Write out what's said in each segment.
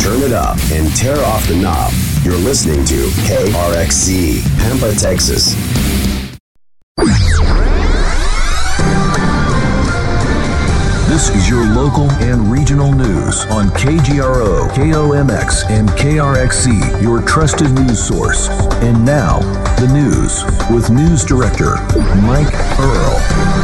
turn it up, and tear off the knob. You're listening to KRXC, Pampa, Texas. This is your local and regional news on KGRO, KOMX, and KRXC, your trusted news source. And now, the news with News Director Mike Earl.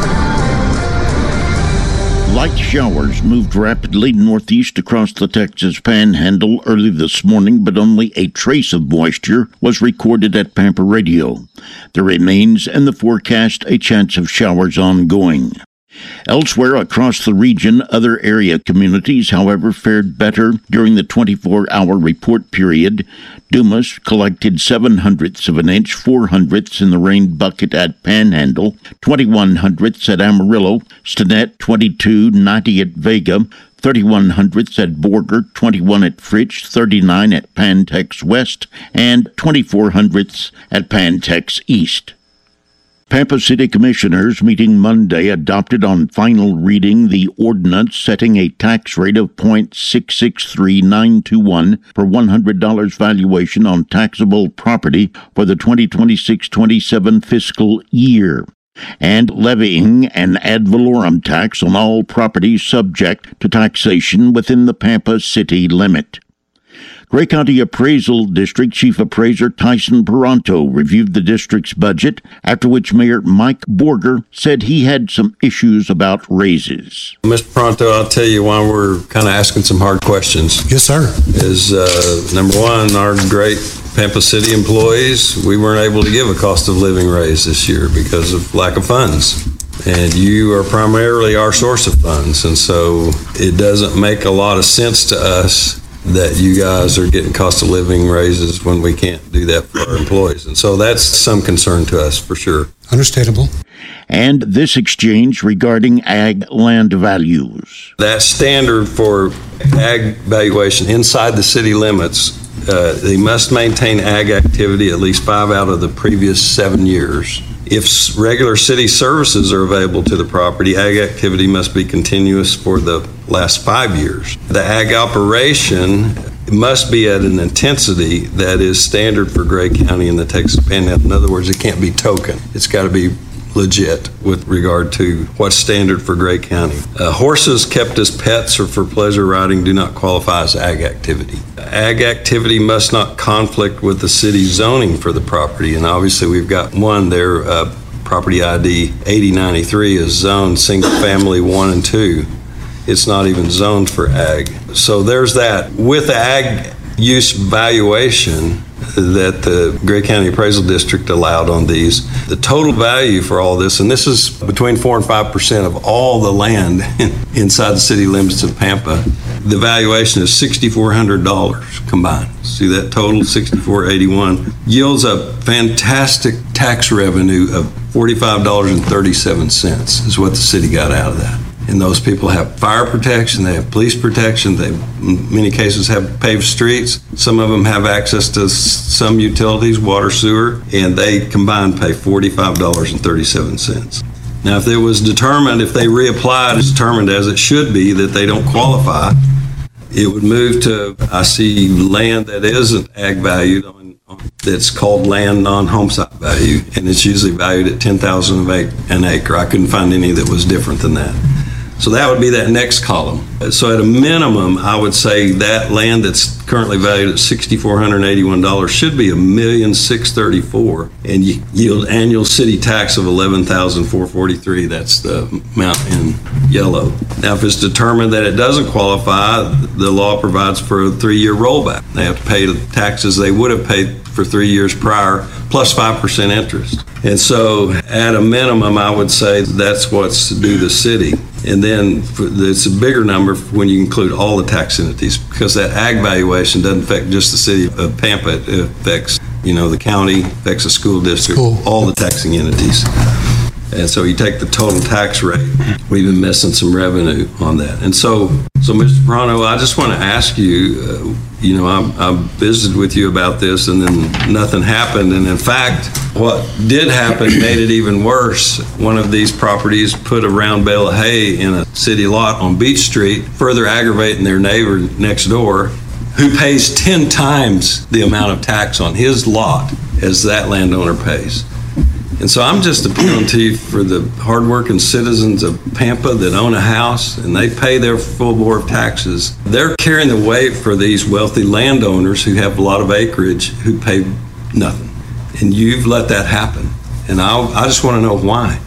Light showers moved rapidly northeast across the Texas Panhandle early this morning, but only a trace of moisture was recorded at Pampa Radio. There remains in the forecast a chance of showers ongoing. Elsewhere across the region, other area communities, however, fared better during the 24-hour report period. Dumas collected 0.07 of an inch, 0.04 in the rain bucket at Panhandle, 0.21 at Amarillo, Stinnett 22.90 at Vega, 0.31 at Borger, 21 at Fritch, 39 at Pantex West, and 0.24 at Pantex East. Pampa City Commissioners meeting Monday adopted on final reading the ordinance setting a tax rate of .663921 per $100 valuation on taxable property for the 2026-27 fiscal year, and levying an ad valorem tax on all properties subject to taxation within the Pampa City limit. Gray County Appraisal District Chief Appraiser Tyson Peranto reviewed the district's budget, after which Mayor Mike Borger said he had some issues about raises. Mr. Peranto, I'll tell you why we're kind of asking some hard questions. Yes, sir. Is number one, our great Pampa City employees, we weren't able to give a cost of living raise this year because of lack of funds. And you are primarily our source of funds. And so it doesn't make a lot of sense to us that you guys are getting cost of living raises when we can't do that for our employees. And so that's some concern to us for sure. Understandable. And this exchange regarding ag land values. That standard for ag valuation inside the city limits, they must maintain ag activity at least 5 out of the previous 7 years. If regular city services are available to the property, ag activity must be continuous for the last 5 years. The ag operation must be at an intensity that is standard for Gray County and the Texas Panhandle. In other words, it can't be token. It's got to be legit with regard to what's standard for Gray County. Horses kept as pets or for pleasure riding do not qualify as ag activity. Ag activity must not conflict with the city zoning for the property, and obviously we've got one there, property ID 8093 is zoned single family 1 and 2. It's not even zoned for ag. So there's that. With the ag use valuation that the Gray County Appraisal District allowed on these, the total value for all this, and this is between 4 and 5% of all the land inside the city limits of Pampa, the valuation is $6,400 combined. See that total, $6,481, yields a fantastic tax revenue of $45.37 is what the city got out of that. And those people have fire protection, they have police protection, they in many cases have paved streets. Some of them have access to some utilities, water, sewer, and they combined pay $45.37. Now, if it was determined, if they reapplied, it's determined as it should be that they don't qualify, it would move to, I see land that isn't ag valued, that's called land non-home site value, and it's usually valued at $10,000 an acre. I couldn't find any that was different than that. So that would be that next column. So at a minimum, I would say that land that's currently valued at $6,481 should be $1,634,000 and yield annual city tax of $11,443. That's the amount in yellow. Now, if it's determined that it doesn't qualify, the law provides for a 3-year rollback. They have to pay the taxes they would have paid for 3 years prior, plus 5% interest. And so at a minimum, I would say that's what's due the city. And then it's a bigger number when you include all the tax entities, because that ag valuation doesn't affect just the city of Pampa. It affects, the county, affects the school district, all the taxing entities. And so you take the total tax rate, we've been missing some revenue on that. And so Mr. Peranto, I just want to ask you, I visited with you about this and then nothing happened. And in fact, what did happen made it even worse. One of these properties put a round bale of hay in a city lot on Beach Street, further aggravating their neighbor next door. who pays 10 times the amount of tax on his lot as that landowner pays. And so I'm just appealing to you for the hardworking citizens of Pampa that own a house and they pay their full board of taxes. They're carrying the weight for these wealthy landowners who have a lot of acreage who pay nothing. And you've let that happen. And I just want to know why.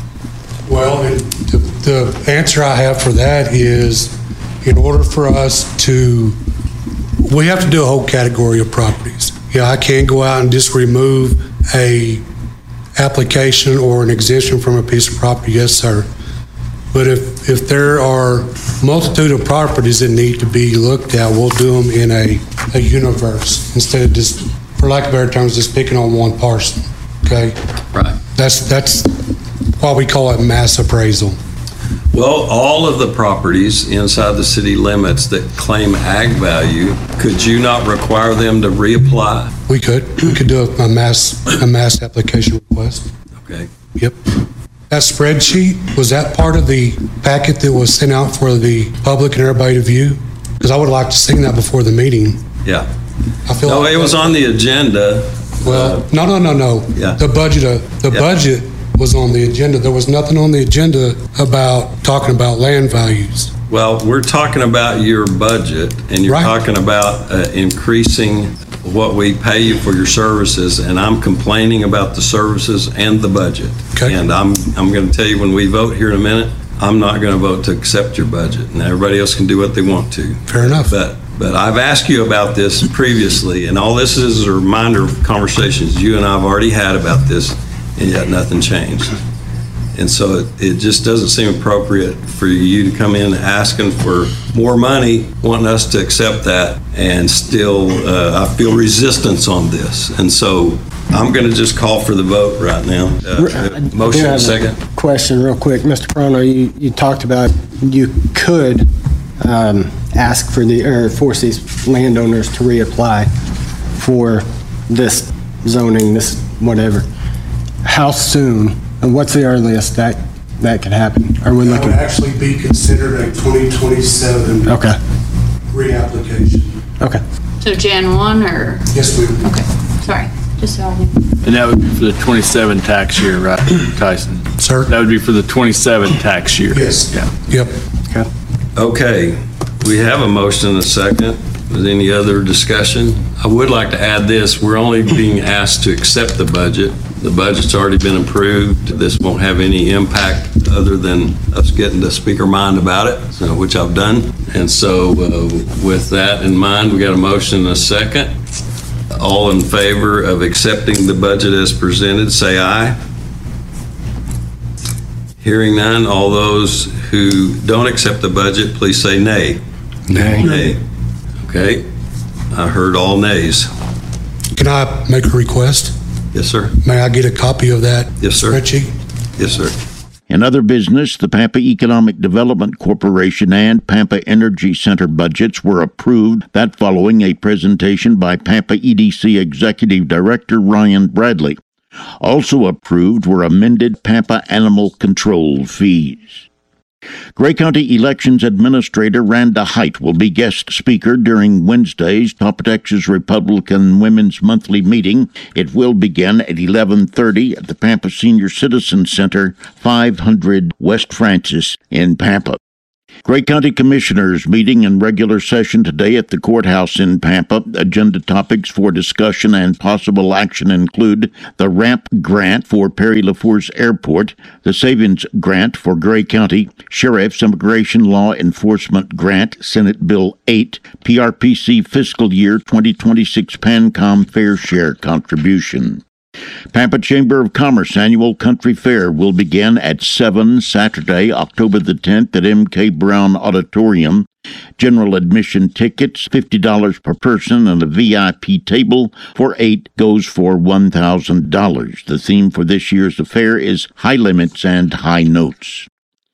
Well, the answer I have for that is, in order for us to, we have to do a whole category of properties. Yeah, I can't go out and just remove a application or an exemption from a piece of property, yes, sir. But if there are multitude of properties that need to be looked at, we'll do them in a universe instead of just, for lack of better terms, just picking on one parcel. Okay? Right. That's why we call it mass appraisal. Well, all of the properties inside the city limits that claim ag value, could you not require them to reapply? We could do a mass application request. Okay. Yep. That spreadsheet, was that part of the packet that was sent out for the public and everybody to view? Because I would like to see that before the meeting. Yeah. I feel No, like it was on the agenda. Well, no. Yeah. The budget was on the agenda. There was nothing on the agenda about talking about land values. Well, we're talking about your budget, and you're Right. talking about increasing what we pay you for your services, and I'm complaining about the services and the budget. Okay. And I'm going to tell you, when we vote here in a minute, I'm not going to vote to accept your budget, and everybody else can do what they want to. Fair enough. But I've asked you about this previously, and all this is a reminder of conversations you and I have already had about this, and yet nothing changed. And so it just doesn't seem appropriate for you to come in asking for more money, wanting us to accept that, and still I feel resistance on this. And so I'm going to just call for the vote right now. Motion, second. Question real quick. Mr. Prono, you talked about you could ask for force these landowners to reapply for this zoning, this whatever. How soon, and what's the earliest that could happen? Are we That looking? would actually be considered a 2027 Okay, reapplication. okay. So Jan 1 or, Yes, ma'am. okay, sorry, just so I can. And that would be for the 27 tax year, right, Tyson? Sir? That would be for the 27 tax year. Yes. Yeah. Yep. Okay. Okay, we have a motion and a second. Is there any other discussion? I would like to add this. We're only being asked to accept the budget. The budget's already been approved. This won't have any impact other than us getting to speak our mind about it, which I've done. And so with that in mind, we got a motion and a second. All in favor of accepting the budget as presented, say aye. Hearing none, all those who don't accept the budget, please say nay. Nay. Nay. Okay, I heard all nays. Can I make a request? Yes, sir. May I get a copy of that Yes, sir. spreadsheet? Yes, sir. In other business, the Pampa Economic Development Corporation and Pampa Energy Center budgets were approved, that following a presentation by Pampa EDC Executive Director Ryan Bradley. Also approved were amended Pampa Animal Control fees. Gray County Elections Administrator Randa Height will be guest speaker during Wednesday's Top Texas Republican Women's Monthly Meeting. It will begin at 11:30 at the Pampa Senior Citizen Center, 500 West Francis in Pampa. Gray County Commissioners meeting in regular session today at the courthouse in Pampa. Agenda topics for discussion and possible action include the RAMP grant for Perry LaFource Airport, the Savings Grant for Gray County, Sheriff's Immigration Law Enforcement Grant, Senate Bill 8, PRPC Fiscal Year 2026 PANCOM Fair Share Contribution. Pampa Chamber of Commerce Annual Country Fair will begin at 7 Saturday, October the 10th at M.K. Brown Auditorium. General admission tickets, $50 per person, and a VIP table for 8 goes for $1,000. The theme for this year's affair is High Limits and High Notes.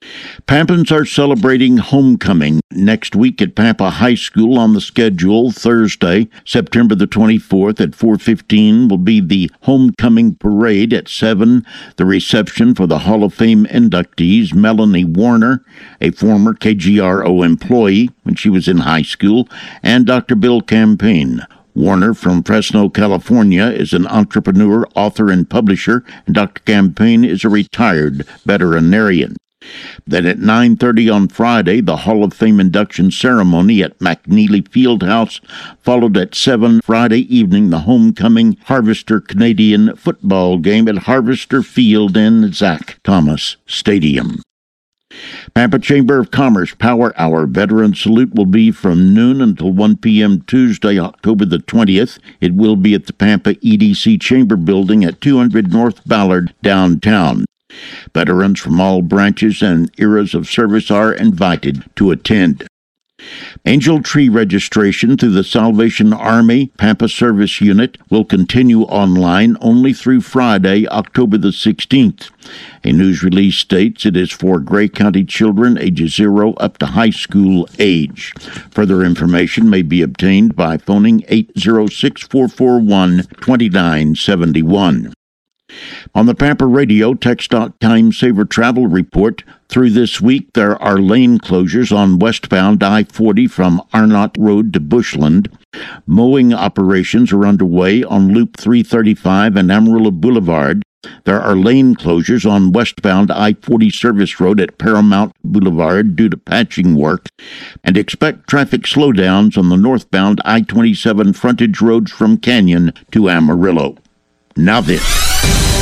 Pampans are celebrating homecoming next week at Pampa High School. On the schedule Thursday, September the 24th at 4:15 will be the homecoming parade. At 7, the reception for the Hall of Fame inductees, Melanie Warner, a former KGRO employee when she was in high school, and Dr. Bill Campaign. Warner from Fresno, California, is an entrepreneur, author, and publisher, and Dr. Campaign is a retired veterinarian. Then at 9:30 on Friday, the Hall of Fame induction ceremony at McNeely Fieldhouse, followed at 7 Friday evening, the homecoming Harvester Canadian football game at Harvester Field in Zach Thomas Stadium. Pampa Chamber of Commerce Power Hour Veteran Salute will be from noon until 1 p.m. Tuesday, October the 20th. It will be at the Pampa EDC Chamber Building at 200 North Ballard, downtown. Veterans from all branches and eras of service are invited to attend. Angel Tree registration through the Salvation Army Pampa Service Unit will continue online only through Friday, October the 16th. A news release states it is for Gray County children ages 0 up to high school age. Further information may be obtained by phoning 806-441-2971. On the Pampa Radio TxDOT Time Saver Travel Report, through this week there are lane closures on westbound I-40 from Arnott Road to Bushland. Mowing operations are underway on Loop 335 and Amarillo Boulevard. There are lane closures on westbound I-40 Service Road at Paramount Boulevard due to patching work, and expect traffic slowdowns on the northbound I-27 frontage roads from Canyon to Amarillo. Now this.